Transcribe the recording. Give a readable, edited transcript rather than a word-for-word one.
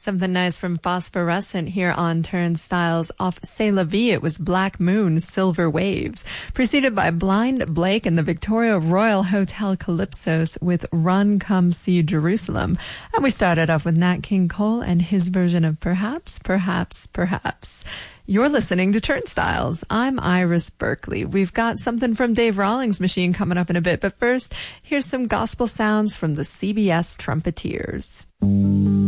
Something nice from Phosphorescent here on Turnstiles. Off C'est La Vie, it was Black Moon, Silver Waves. Preceded by Blind Blake and the Victoria Royal Hotel Calypsos with Run Come See Jerusalem. And we started off with Nat King Cole and his version of Perhaps, Perhaps, Perhaps. You're listening to Turnstiles. I'm Iris Berkeley. We've got something from Dave Rawlings' machine coming up in a bit, but first, here's some gospel sounds from the CBS Trumpeteers.